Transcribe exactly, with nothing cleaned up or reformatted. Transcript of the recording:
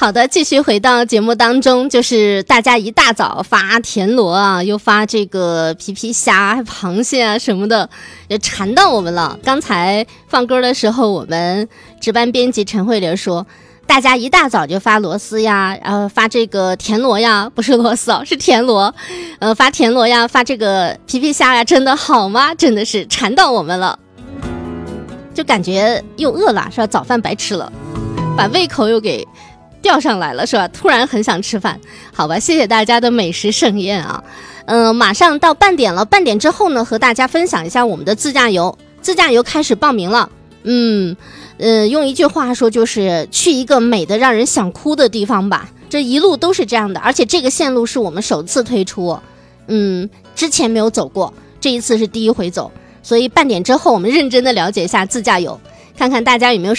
好的，继续回到节目当中，就是大家一大早发田螺啊，又发这个皮皮虾、螃蟹啊什么的，也馋到我们了。刚才放歌的时候，我们值班编辑陈慧玲说，大家一大早就发螺丝呀，然后发这个田螺呀，不是螺丝哦，是田螺，呃，发田螺呀，发这个皮皮虾呀，真的好吗？真的是馋到我们了，就感觉又饿了，是吧？早饭白吃了，把胃口又给吊上来了，是吧？突然很想吃饭。好吧，谢谢大家的美食盛宴啊。嗯、呃，马上到半点了，半点之后呢，和大家分享一下我们的自驾游。自驾游开始报名了。嗯，呃，用一句话说，就是去一个美的让人想哭的地方吧。这一路都是这样的，而且这个线路是我们首次推出，嗯，之前没有走过，这一次是第一回走。所以半点之后，我们认真的了解一下自驾游，看看大家有没有